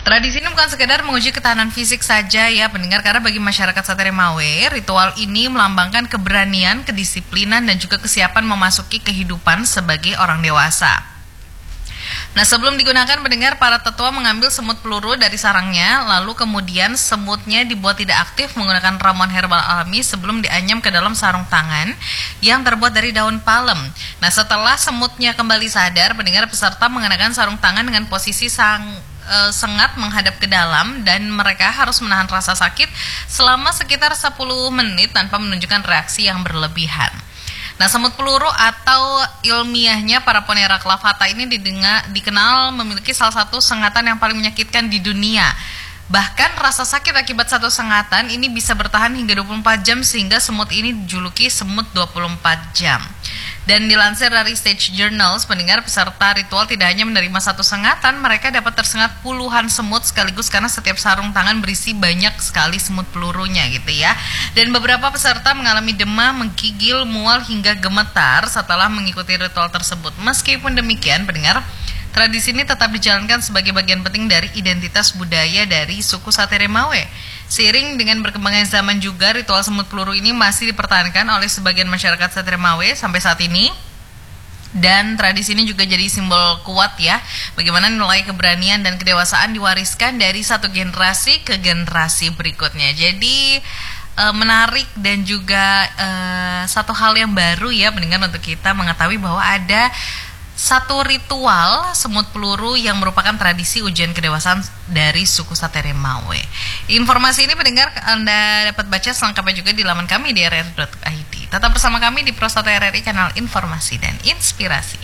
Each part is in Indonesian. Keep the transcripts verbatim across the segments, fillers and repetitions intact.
Tradisi ini bukan sekedar menguji ketahanan fisik saja ya pendengar, karena bagi masyarakat Sateremawe, ritual ini melambangkan keberanian, kedisiplinan, dan juga kesiapan memasuki kehidupan sebagai orang dewasa. Nah, sebelum digunakan pendengar, para tetua mengambil semut peluru dari sarangnya, lalu kemudian semutnya dibuat tidak aktif menggunakan ramuan herbal alami sebelum dianyam ke dalam sarung tangan yang terbuat dari daun palem. Nah, setelah semutnya kembali sadar, pendengar, peserta mengenakan sarung tangan dengan posisi sang e, sengat menghadap ke dalam, dan mereka harus menahan rasa sakit selama sekitar sepuluh menit tanpa menunjukkan reaksi yang berlebihan. Nah, semut peluru atau ilmiahnya Paraponera clavata ini didengar, dikenal memiliki salah satu sengatan yang paling menyakitkan di dunia. Bahkan rasa sakit akibat satu sengatan ini bisa bertahan hingga dua puluh empat jam, sehingga semut ini dijuluki semut dua puluh empat jam. Dan dilansir dari Stage Journals, pendengar, peserta ritual tidak hanya menerima satu sengatan, mereka dapat tersengat puluhan semut sekaligus karena setiap sarung tangan berisi banyak sekali semut pelurunya gitu ya. Dan beberapa peserta mengalami demam, menggigil, mual hingga gemetar setelah mengikuti ritual tersebut. Meskipun demikian, pendengar, tradisi ini tetap dijalankan sebagai bagian penting dari identitas budaya dari suku Sateremawe. Seiring dengan berkembangnya zaman juga, ritual semut peluru ini masih dipertahankan oleh sebagian masyarakat Sateremawe sampai saat ini. Dan tradisi ini juga jadi simbol kuat ya, bagaimana nilai keberanian dan kedewasaan diwariskan dari satu generasi ke generasi berikutnya. Jadi e, menarik dan juga e, satu hal yang baru ya pendengar untuk kita mengetahui bahwa ada satu ritual semut peluru yang merupakan tradisi ujian kedewasaan dari suku Sateremawe. Informasi ini pendengar Anda dapat baca selengkapnya juga di laman kami di r r i dot i d. Tetap bersama kami di Prostate R R I, kanal informasi dan inspirasi.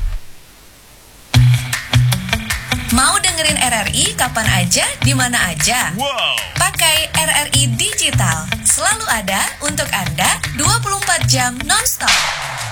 Mau dengerin R R I kapan aja, di mana aja? Wow. Pakai R R I Digital, selalu ada untuk Anda dua puluh empat jam non-stop.